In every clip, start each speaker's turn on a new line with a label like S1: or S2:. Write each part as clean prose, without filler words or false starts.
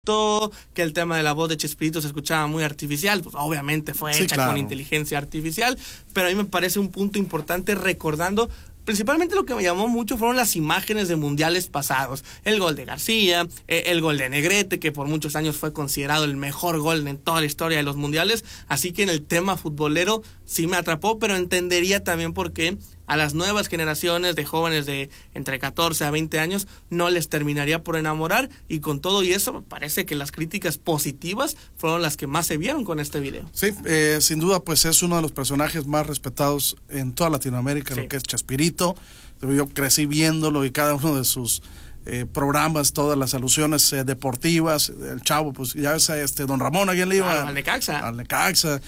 S1: que el tema de la voz de Chespirito se escuchaba muy artificial, pues obviamente fue hecha con inteligencia artificial, pero a mí me parece un punto importante recordando. Principalmente lo que me llamó mucho fueron las imágenes de mundiales pasados. El gol de García, el gol de Negrete, que por muchos años fue considerado el mejor gol en toda la historia de los mundiales. Así que en el tema futbolero sí me atrapó, pero entendería también por qué a las nuevas generaciones de jóvenes de entre 14 a 20 años no les terminaría por enamorar, y con todo y eso me parece que las críticas positivas fueron las que más se vieron con este video.
S2: Sí, sin duda pues es uno de los personajes más respetados en toda Latinoamérica, lo que es Chespirito. Yo crecí viéndolo y cada uno de sus programas, todas las alusiones deportivas, el Chavo, pues ya ves, don Ramón, ¿a quién le iba?
S1: Al Necaxa.
S2: Al Necaxa.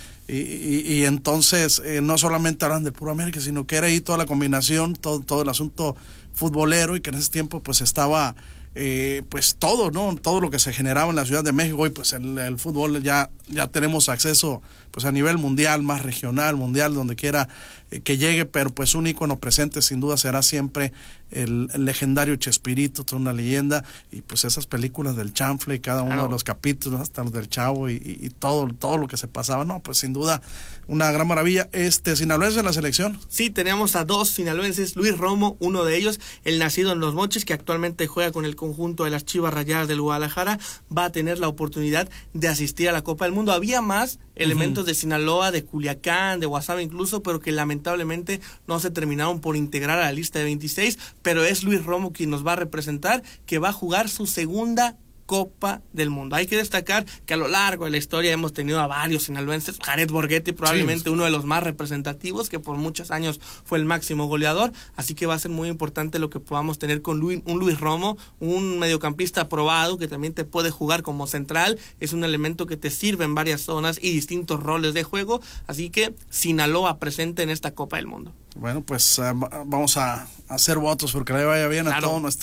S2: Y entonces no solamente hablan de puro América, sino que era ahí toda la combinación, todo el asunto futbolero, y que en ese tiempo pues estaba pues todo, ¿no? Todo lo que se generaba en la Ciudad de México, y pues el fútbol ya tenemos acceso pues a nivel mundial, más regional, mundial, donde quiera que llegue, pero pues un ícono presente sin duda será siempre el legendario Chespirito, toda una leyenda, y pues esas películas del Chanfle y cada uno de los capítulos, hasta los del Chavo y todo lo que se pasaba, no, pues sin duda una gran maravilla. Sinaloense en la selección.
S1: Sí, tenemos a dos sinaloenses, Luis Romo, uno de ellos, el nacido en Los Mochis, que actualmente juega con el conjunto de las Chivas Rayadas del Guadalajara, va a tener la oportunidad de asistir a la Copa del Mundo. Había más elementos de Sinaloa, de Culiacán, de Guasave incluso, pero que lamentablemente no se terminaron por integrar a la lista de 26, pero es Luis Romo quien nos va a representar, que va a jugar su segunda Copa del Mundo. Hay que destacar que a lo largo de la historia hemos tenido a varios sinaloenses. Jared Borghetti, probablemente uno de los más representativos, que por muchos años fue el máximo goleador, así que va a ser muy importante lo que podamos tener con un Luis Romo, un mediocampista probado que también te puede jugar como central, es un elemento que te sirve en varias zonas y distintos roles de juego, así que Sinaloa presente en esta Copa del Mundo.
S2: Bueno, pues vamos a hacer votos porque le vaya bien a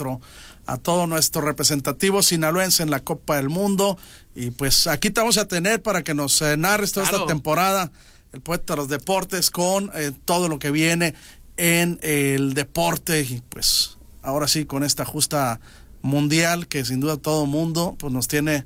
S2: todo nuestro representativo sinaloense en la Copa del Mundo. Y pues aquí te vamos a tener para que nos narres toda esta temporada, el poeta de los deportes, con todo lo que viene en el deporte. Y pues ahora sí, con esta justa mundial que sin duda todo mundo pues nos tiene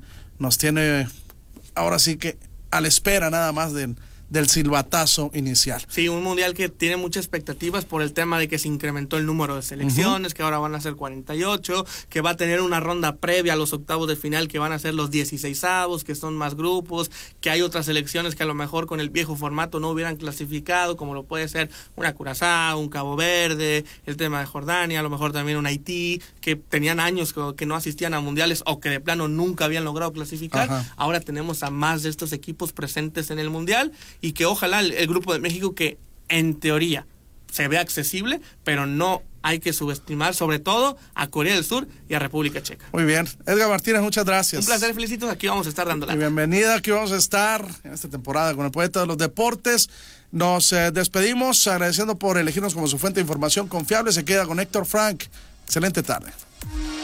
S2: ahora sí que a la espera nada más del silbatazo inicial.
S1: Sí, un mundial que tiene muchas expectativas por el tema de que se incrementó el número de selecciones, que ahora van a ser 48, que va a tener una ronda previa a los octavos de final que van a ser los 16avos, que son más grupos, que hay otras selecciones que a lo mejor con el viejo formato no hubieran clasificado, como lo puede ser una Curazao, un Cabo Verde, el tema de Jordania, a lo mejor también un Haití, que tenían años que no asistían a mundiales o que de plano nunca habían logrado clasificar. Ahora tenemos a más de estos equipos presentes en el mundial, y que ojalá el Grupo de México, que en teoría se ve accesible, pero no hay que subestimar sobre todo a Corea del Sur y a República Checa.
S2: Muy bien, Edgar Martínez, muchas gracias.
S1: Un placer, felicitos, aquí vamos a estar dando la
S2: bienvenida, aquí vamos a estar en esta temporada con el poeta de los deportes. Nos despedimos agradeciendo por elegirnos como su fuente de información confiable. Se queda con Héctor Frank. Excelente tarde.